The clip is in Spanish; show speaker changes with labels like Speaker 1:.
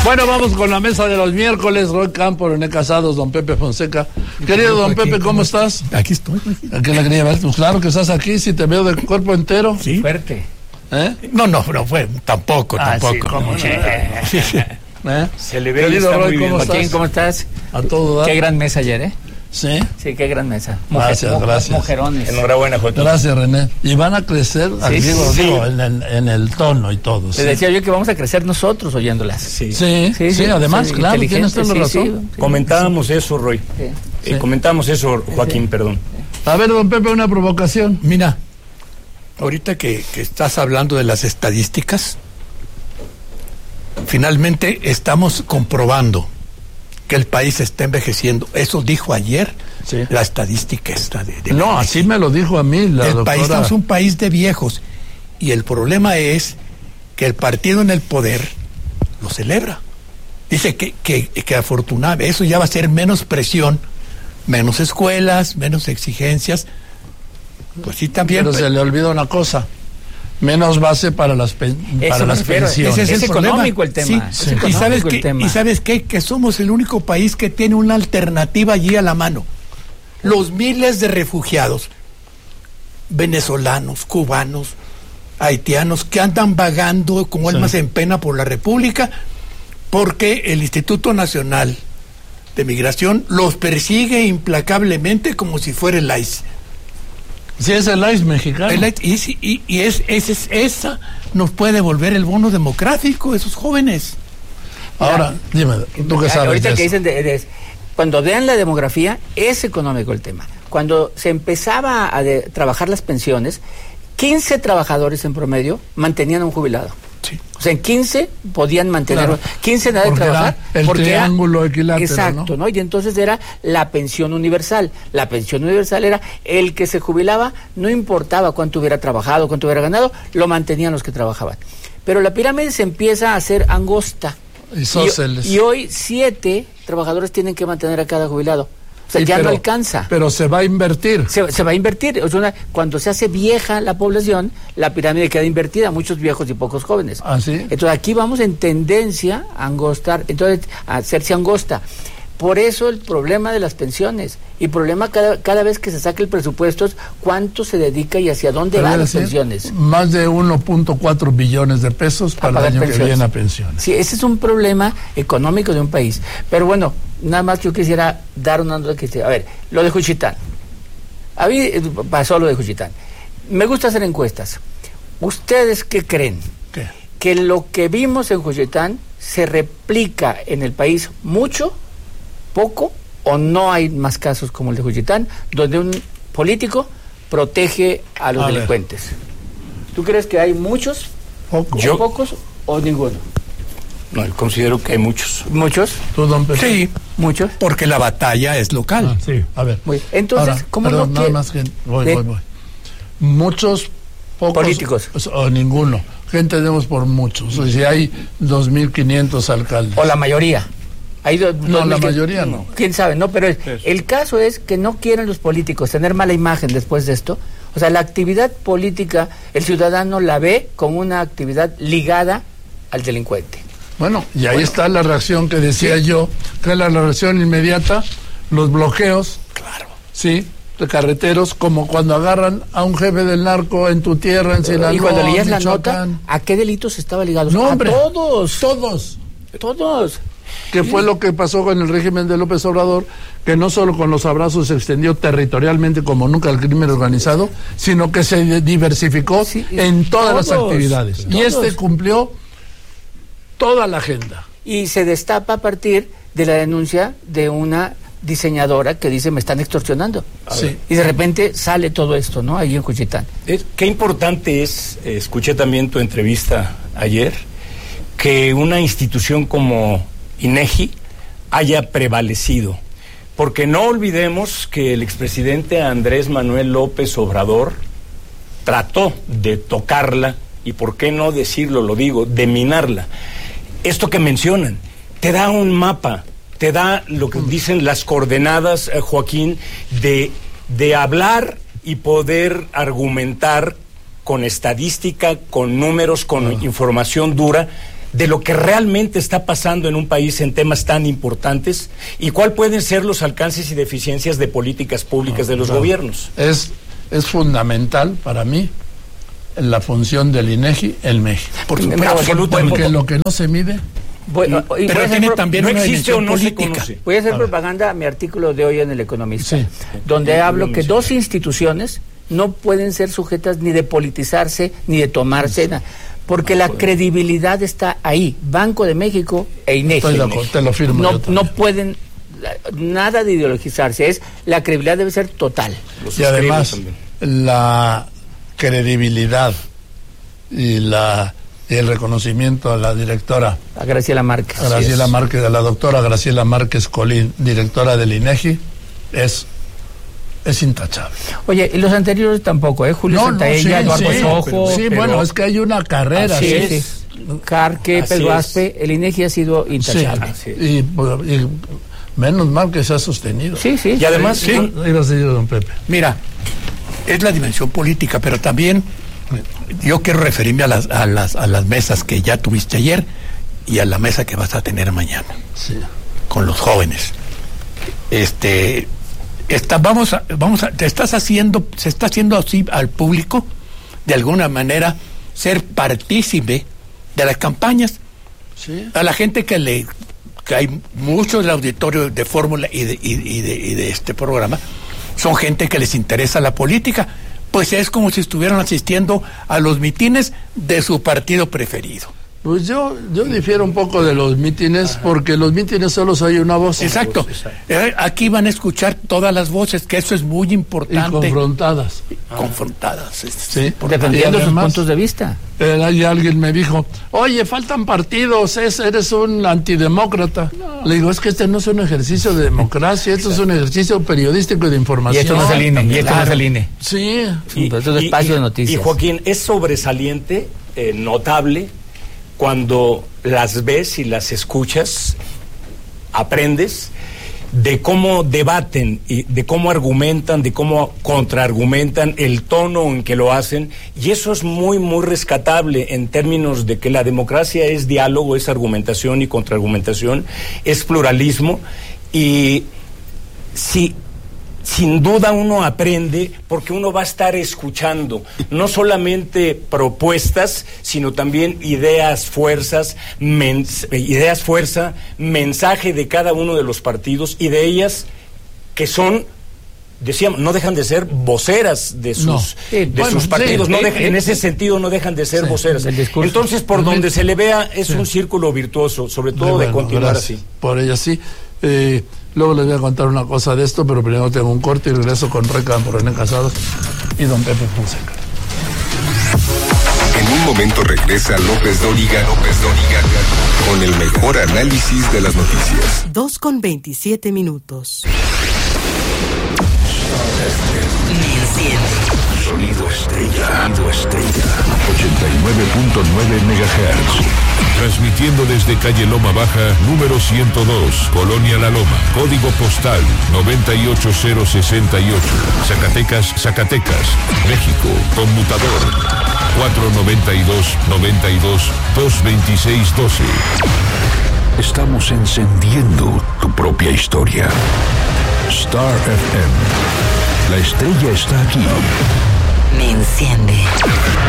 Speaker 1: Bueno, vamos con la mesa de los miércoles. Roy Campo, René Casados, don Pepe Fonseca. Querido don Pepe, ¿cómo estás?
Speaker 2: Aquí estoy.
Speaker 1: Aquí la quería ver. Pues claro que estás aquí, si te veo de cuerpo entero.
Speaker 2: Sí.
Speaker 3: Fuerte.
Speaker 2: No, pero fue tampoco.
Speaker 3: Sí, ¿cómo?
Speaker 4: Se le ve.
Speaker 1: Querido
Speaker 4: está
Speaker 1: Roy,
Speaker 4: muy bien.
Speaker 1: ¿cómo estás?
Speaker 3: Joaquín, ¿cómo estás?
Speaker 1: A todo dar.
Speaker 3: Qué gran mesa ayer,
Speaker 1: Sí.
Speaker 3: Sí, qué gran mesa.
Speaker 1: Gracias.
Speaker 3: Mujerones.
Speaker 4: Enhorabuena, Joaquín.
Speaker 1: Gracias, René. Y van a crecer, digo, en el tono y todo.
Speaker 3: Te decía yo que vamos a crecer nosotros oyéndolas.
Speaker 4: Sí.
Speaker 1: Sí, además, claro, tienes toda la razón.
Speaker 4: Comentábamos eso, Roy. Comentábamos eso, Joaquín, perdón.
Speaker 1: A ver, don Pepe, una provocación.
Speaker 2: Mira, ahorita que estás hablando de las estadísticas, finalmente estamos comprobando que el país está envejeciendo. Eso dijo ayer la estadística esta de
Speaker 1: No, así me lo dijo a mí la doctora.
Speaker 2: El país es un país de viejos y el problema es que el partido en el poder lo celebra. Dice que afortunadamente eso ya va a ser menos presión, menos escuelas, menos exigencias. Pues sí, también.
Speaker 1: Pero se le olvida una cosa. Menos base para las pensiones.
Speaker 2: Ese es el
Speaker 3: económico
Speaker 2: problema.
Speaker 3: el tema.
Speaker 2: Sí. ¿Y sabes qué? Que somos el único país que tiene una alternativa allí a la mano. Los miles de refugiados, venezolanos, cubanos, haitianos, que andan vagando como almas en pena por la República, porque el Instituto Nacional de Migración los persigue implacablemente como si fuera el ICE.
Speaker 1: Sí, es el ICE mexicano.
Speaker 2: Esa nos puede devolver el bono democrático, esos jóvenes.
Speaker 1: Ahora, dime, ¿tú qué sabes?
Speaker 3: Ahorita que dicen, cuando vean la demografía, es económico el tema. Cuando se empezaba a trabajar las pensiones, 15 trabajadores en promedio mantenían a un jubilado.
Speaker 2: Sí.
Speaker 3: O sea, en 15 podían mantener, 15 nada de trabajar.
Speaker 1: El triángulo equilátero,
Speaker 3: exacto, ¿no? Y entonces era la pensión universal. La pensión universal era el que se jubilaba, no importaba cuánto hubiera trabajado, cuánto hubiera ganado, lo mantenían los que trabajaban. Pero la pirámide se empieza a hacer angosta. Y hoy 7 trabajadores tienen que mantener a cada jubilado. O sea, no alcanza.
Speaker 1: Pero se va a invertir.
Speaker 3: Se va a invertir. O sea, cuando se hace vieja la población, la pirámide queda invertida, muchos viejos y pocos jóvenes.
Speaker 1: ¿Ah, sí?
Speaker 3: Entonces aquí vamos en tendencia a angostar, entonces a hacerse angosta. Por eso el problema de las pensiones. Y problema cada vez que se saque el presupuesto es cuánto se dedica y hacia dónde van las pensiones.
Speaker 1: Más de 1.4 billones de pesos para el año que viene a pensiones.
Speaker 3: Sí, ese es un problema económico de un país. Pero bueno, nada más yo quisiera dar una nota que a ver, lo de Juchitán. A mí pasó lo de Juchitán. Me gusta hacer encuestas. ¿Ustedes qué creen?
Speaker 1: ¿Qué?
Speaker 3: Que lo que vimos en Juchitán se replica en el país mucho, poco, o no hay más casos como el de Juchitán, donde un político protege a los delincuentes. ¿Tú crees que hay muchos, pocos o ninguno?
Speaker 4: No, yo considero que hay muchos.
Speaker 3: ¿Muchos?
Speaker 1: ¿Tú, don Pepe?
Speaker 2: Sí,
Speaker 3: muchos.
Speaker 2: porque la batalla es local.
Speaker 1: Sí, a ver.
Speaker 3: Entonces,
Speaker 1: ahora,
Speaker 3: ¿cómo
Speaker 1: perdón,
Speaker 3: no
Speaker 1: nada más que voy. Muchos, pocos
Speaker 3: políticos
Speaker 1: o ninguno. ¿Qué entendemos por muchos? O sea, si hay 2.500 alcaldes.
Speaker 3: O la mayoría.
Speaker 1: No, la mayoría no.
Speaker 3: ¿Quién sabe? No, pero el caso es que no quieren los políticos tener mala imagen después de esto. O sea, la actividad política, el ciudadano la ve como una actividad ligada al delincuente.
Speaker 1: Bueno, y ahí está la reacción que decía yo, que es la reacción inmediata, los bloqueos, sí, de carreteros, como cuando agarran a un jefe del narco en tu tierra, en Sinaloa,
Speaker 3: y cuando leías la
Speaker 1: Michoacán.
Speaker 3: nota, ¿a qué delitos estaba ligado?
Speaker 1: No, hombre,
Speaker 3: a todos.
Speaker 1: Todos. Que fue lo que pasó con el régimen de López Obrador, que no solo con los abrazos se extendió territorialmente como nunca el crimen organizado, sino que se diversificó en todas las actividades. Y cumplió toda la agenda.
Speaker 3: Y se destapa a partir de la denuncia de una diseñadora que dice me están extorsionando.
Speaker 1: Sí.
Speaker 3: Y de repente sale todo esto, ¿no? Ahí en Juchitán.
Speaker 4: Qué importante es, escuché también tu entrevista ayer, que una institución como INEGI haya prevalecido. Porque no olvidemos que el expresidente Andrés Manuel López Obrador trató de tocarla, y por qué no decirlo, lo digo, de minarla. Esto que mencionan, te da un mapa, te da lo que dicen las coordenadas, Joaquín, de hablar y poder argumentar con estadística, con números, con información dura, de lo que realmente está pasando en un país en temas tan importantes y cuál pueden ser los alcances y deficiencias de políticas públicas de los gobiernos.
Speaker 1: Es fundamental para mí la función del INEGI, el MEGI.
Speaker 2: Por supuesto, absolutamente.
Speaker 1: Porque lo que no se mide...
Speaker 2: Pero tiene también
Speaker 4: no
Speaker 2: una
Speaker 4: existe o no
Speaker 2: política.
Speaker 4: se conoce.
Speaker 3: Voy a hacer propaganda a mi artículo de hoy en El Economista,
Speaker 1: Sí.
Speaker 3: donde hablo que dos instituciones no pueden ser sujetas ni de politizarse ni de tomarse nada, porque la credibilidad está ahí, Banco de México e INEGI.
Speaker 1: Estoy de acuerdo, te lo firmo yo también.
Speaker 3: No pueden nada de ideologizarse, la credibilidad debe ser total.
Speaker 1: Y además, la credibilidad y el reconocimiento a la directora
Speaker 3: A Graciela Márquez.
Speaker 1: a la doctora Graciela Márquez Colín, directora del INEGI, es intachable.
Speaker 3: Oye, y los anteriores tampoco, Julio Santaella, Eduardo Sojo.
Speaker 1: Sí,
Speaker 4: pero-
Speaker 1: bueno, es que hay una carrera.
Speaker 3: Así
Speaker 1: ¿sí?
Speaker 3: es. Carque,
Speaker 4: Así
Speaker 3: Pedro
Speaker 4: es.
Speaker 3: Aspe, el INEGI ha sido intachable.
Speaker 1: Sí, y menos mal que se ha sostenido.
Speaker 3: Sí.
Speaker 4: Y además,
Speaker 1: Sí, iba a decir don Pepe.
Speaker 2: Mira, es la dimensión política, pero también yo quiero referirme a las mesas que ya tuviste ayer y a la mesa que vas a tener mañana
Speaker 1: Sí.
Speaker 2: con los jóvenes. Se está haciendo así al público, de alguna manera, ser partícipe de las campañas.
Speaker 1: Sí.
Speaker 2: A la gente que hay mucho del auditorio de Fórmula y de este programa, son gente que les interesa la política, pues es como si estuvieran asistiendo a los mitines de su partido preferido.
Speaker 1: Pues yo difiero un poco de los mítines, porque los mítines solo hay una voz.
Speaker 2: Exacto. Aquí van a escuchar todas las voces, que eso es muy
Speaker 1: Y
Speaker 2: importante.
Speaker 1: confrontadas.
Speaker 2: Confrontadas.
Speaker 1: Sí.
Speaker 3: Defendiendo
Speaker 1: Y
Speaker 3: sus
Speaker 1: además,
Speaker 3: puntos de vista.
Speaker 1: ahí alguien me dijo, oye, faltan partidos, eres un antidemócrata. Le digo, es que este no es un ejercicio de democracia, esto es un ejercicio periodístico y de
Speaker 3: Y
Speaker 1: información.
Speaker 3: esto no es el INE, y esto no es el INE.
Speaker 1: Sí.
Speaker 3: Entonces, espacio de noticias.
Speaker 4: Y Joaquín, es sobresaliente, notable, cuando las ves y las escuchas, aprendes de cómo debaten, y de cómo argumentan, de cómo contraargumentan, el tono en que lo hacen, y eso es muy, muy rescatable en términos de que la democracia es diálogo, es argumentación y contraargumentación, es pluralismo, y sin duda uno aprende porque uno va a estar escuchando no solamente propuestas, sino también ideas, fuerza, mensaje de cada uno de los partidos y de ellas que son, decíamos, no dejan de ser voceras de sus, sus partidos, en ese sentido no dejan de ser voceras. Entonces, por donde se le vea, es un círculo virtuoso, sobre todo de continuar
Speaker 1: gracias.
Speaker 4: así.
Speaker 1: Por ella sí. Luego les voy a contar una cosa de esto, pero primero tengo un corte y regreso con Reca por René Casados y don Pepe Fonseca.
Speaker 5: En un momento regresa López Dóriga con el mejor análisis de las noticias.
Speaker 6: 2:27.
Speaker 7: Sonido Estrella. 89.9 MHz. Transmitiendo desde calle Loma Baja, número 102, Colonia La Loma. Código postal 98068. Zacatecas, México. Conmutador 492-92-226-12. Estamos encendiendo tu propia historia. Star FM. La estrella está aquí.
Speaker 6: Me enciende.